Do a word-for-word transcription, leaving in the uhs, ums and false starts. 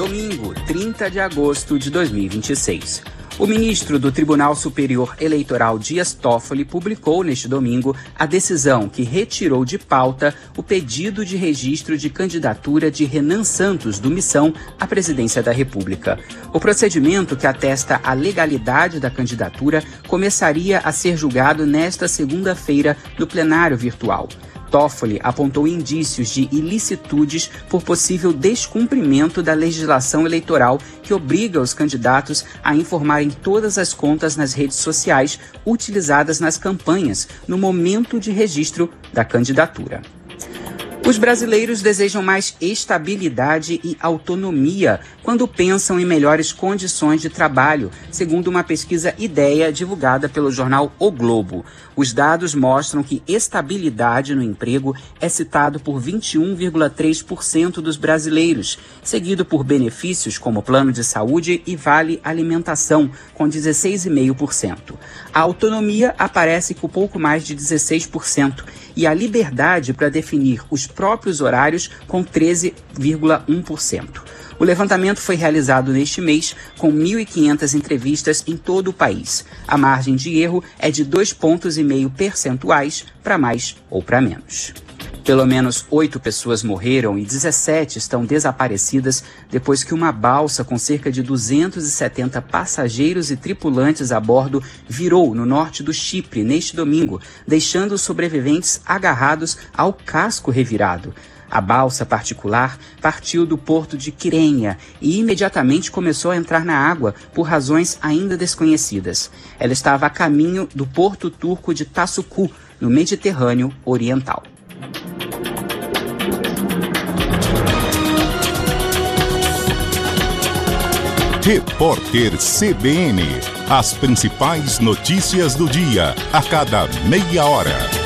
Domingo, trinta de agosto de dois mil e vinte e seis. O ministro do Tribunal Superior Eleitoral Dias Toffoli publicou neste domingo a decisão que retirou de pauta o pedido de registro de candidatura de Renan Santos, do Missão, à presidência da República. O procedimento, que atesta a legalidade da candidatura, começaria a ser julgado nesta segunda-feira no plenário virtual. Toffoli apontou indícios de ilicitudes por possível descumprimento da legislação eleitoral que obriga os candidatos a informarem todas as contas nas redes sociais utilizadas nas campanhas no momento de registro da candidatura. Os brasileiros desejam mais estabilidade e autonomia quando pensam em melhores condições de trabalho, segundo uma pesquisa Ideia divulgada pelo jornal O Globo. Os dados mostram que estabilidade no emprego é citado por vinte e um vírgula três por cento dos brasileiros, seguido por benefícios como plano de saúde e vale alimentação, com dezesseis vírgula cinco por cento. A autonomia aparece com pouco mais de dezesseis por cento e a liberdade para definir os próprios horários com treze vírgula um por cento. O levantamento foi realizado neste mês com mil e quinhentas entrevistas em todo o país. A margem de erro é de dois pontos e meio percentuais para mais ou para menos. Pelo menos oito pessoas morreram e dezessete estão desaparecidas depois que uma balsa com cerca de duzentos e setenta passageiros e tripulantes a bordo virou no norte do Chipre neste domingo, deixando os sobreviventes agarrados ao casco revirado. A balsa particular partiu do porto de Quirênia e imediatamente começou a entrar na água por razões ainda desconhecidas. Ela estava a caminho do porto turco de Tassucu, no Mediterrâneo Oriental. Repórter C B N. As principais notícias do dia, a cada meia hora.